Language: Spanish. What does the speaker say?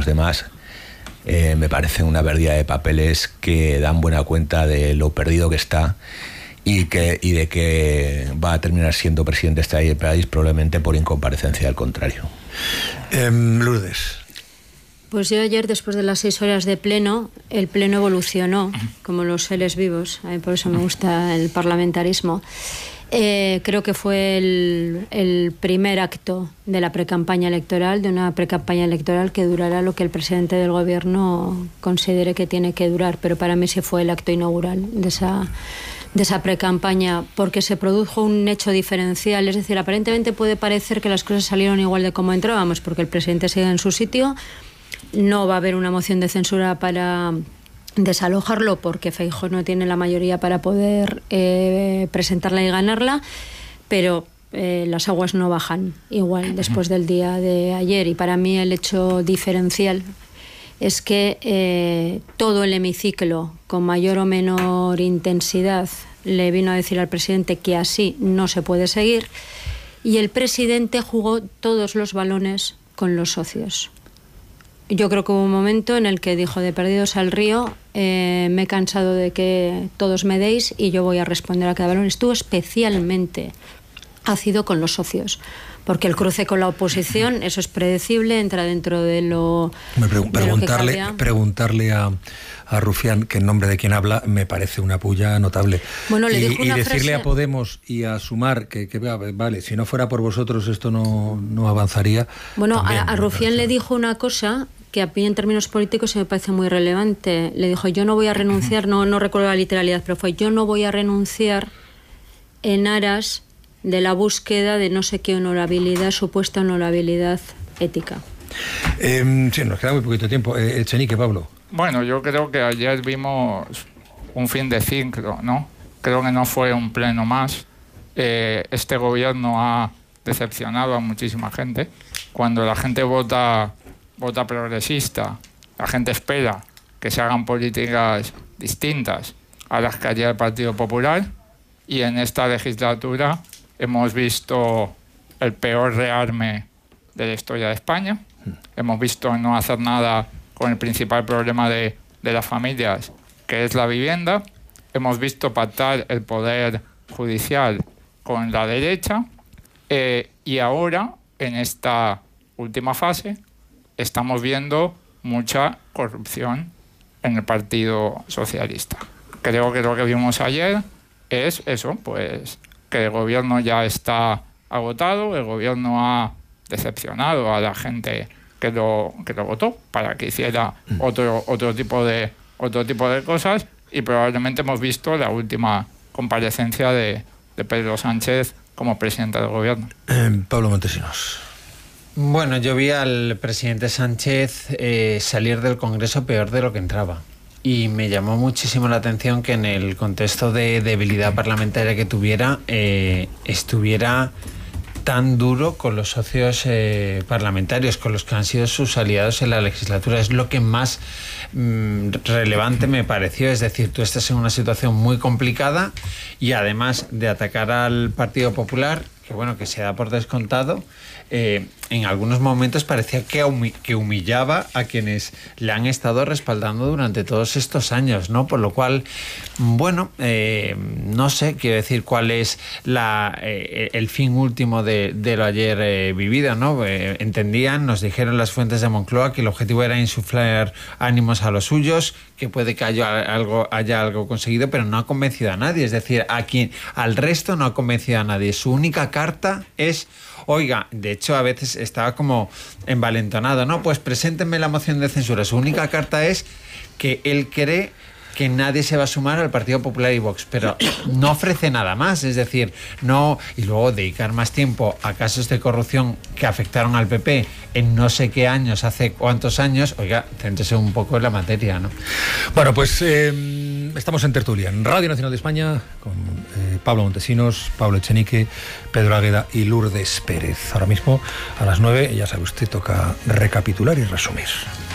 los demás, me parece una pérdida de papeles que dan buena cuenta de lo perdido que está y de que va a terminar siendo presidente de este país probablemente por incomparecencia del contrario. Lourdes. Pues yo ayer, después de las 6 horas de pleno, el pleno evolucionó como los seres vivos, por eso me gusta el parlamentarismo. Creo que fue el primer acto de la precampaña electoral, de una precampaña electoral que durará lo que el presidente del gobierno considere que tiene que durar, pero para mí sí fue el acto inaugural de esa precampaña, porque se produjo un hecho diferencial. Es decir, aparentemente puede parecer que las cosas salieron igual de como entrábamos, porque el presidente sigue en su sitio, no va a haber una moción de censura para desalojarlo porque Feijóo no tiene la mayoría para poder presentarla y ganarla, pero las aguas no bajan igual después del día de ayer, y para mí el hecho diferencial es que todo el hemiciclo, con mayor o menor intensidad, le vino a decir al presidente que así no se puede seguir, y el presidente jugó todos los balones con los socios. Yo creo que hubo un momento en el que dijo: de perdidos al río, me he cansado de que todos me deis y yo voy a responder a cada balón. Estuvo especialmente ácido con los socios, porque el cruce con la oposición, eso es predecible, entra dentro de lo preguntarle a Rufián, que en nombre de quien habla, me parece una pulla notable. Bueno, le dijo una decirle frase a Podemos y a Sumar que vale, si no fuera por vosotros esto no avanzaría. Bueno, a Rufián le dijo una cosa que a mí en términos políticos me parece muy relevante. Le dijo: yo no voy a renunciar, no recuerdo la literalidad, pero fue: yo no voy a renunciar en aras de la búsqueda de no sé qué honorabilidad, supuesta honorabilidad ética. Sí, nos queda muy poquito tiempo. Echenique, Pablo. Bueno, yo creo que ayer vimos un fin de ciclo, ¿no? Creo que no fue un pleno más. Este gobierno ha decepcionado a muchísima gente. Cuando la gente vota progresista, la gente espera que se hagan políticas distintas a las que haría el Partido Popular, y en esta legislatura hemos visto el peor rearme de la historia de España. Hemos visto no hacer nada con el principal problema de las familias, que es la vivienda. Hemos visto pactar el poder judicial con la derecha, y ahora, en esta última fase, estamos viendo mucha corrupción en el Partido Socialista. Creo que lo que vimos ayer es eso, pues que el gobierno ya está agotado, el gobierno ha decepcionado a la gente que lo votó para que hiciera otro tipo de cosas, y probablemente hemos visto la última comparecencia de Pedro Sánchez como presidente del gobierno. Pablo Montesinos. Bueno, yo vi al presidente Sánchez salir del Congreso peor de lo que entraba. Y me llamó muchísimo la atención que en el contexto de debilidad parlamentaria que tuviera, estuviera tan duro con los socios parlamentarios, con los que han sido sus aliados en la legislatura. Es lo que más relevante me pareció. Es decir, tú estás en una situación muy complicada y además de atacar al Partido Popular, que bueno, que se da por descontado, en algunos momentos parecía que humillaba a quienes le han estado respaldando durante todos estos años, ¿no? Por lo cual, bueno, no sé, quiero decir cuál es el fin último de lo ayer vivido, ¿no? Nos dijeron las fuentes de Moncloa que el objetivo era insuflar ánimos a los suyos, que puede que haya algo conseguido, pero no ha convencido a nadie. Es decir, al resto no ha convencido a nadie. Su única carta es: oiga, de hecho a veces estaba como envalentonado, ¿no? Pues preséntenme la moción de censura. Su única carta es que él cree que nadie se va a sumar al Partido Popular y Vox, pero no ofrece nada más, es decir, no, y luego dedicar más tiempo a casos de corrupción que afectaron al PP en no sé qué años, hace cuántos años. Oiga, céntrese un poco en la materia, ¿no? Bueno, pues estamos en tertulia, en Radio Nacional de España, con Pablo Montesinos, Pablo Echenique, Pedro Águeda y Lourdes Pérez. Ahora mismo, a las 9, ya sabe usted, toca recapitular y resumir.